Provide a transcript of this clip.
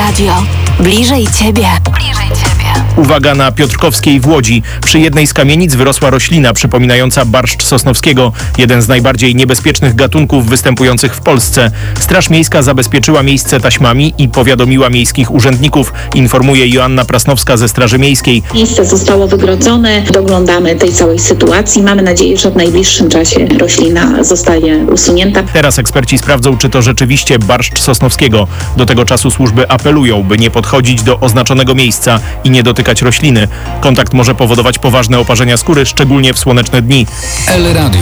Radio. Bliżej Ciebie. Uwaga na Piotrkowskiej w Łodzi. Przy jednej z kamienic wyrosła roślina przypominająca barszcz sosnowskiego, jeden z najbardziej niebezpiecznych gatunków występujących w Polsce. Straż Miejska zabezpieczyła miejsce taśmami i powiadomiła miejskich urzędników, informuje Joanna Prasnowska ze Straży Miejskiej. Miejsce zostało wygrodzone, doglądamy tej całej sytuacji. Mamy nadzieję, że w najbliższym czasie roślina zostanie usunięta. Teraz eksperci sprawdzą, czy to rzeczywiście barszcz sosnowskiego. Do tego czasu służby apelują, by nie podchodzić do oznaczonego miejsca i nie dotykać rośliny. Kontakt może powodować poważne oparzenia skóry, szczególnie w słoneczne dni. El Radio.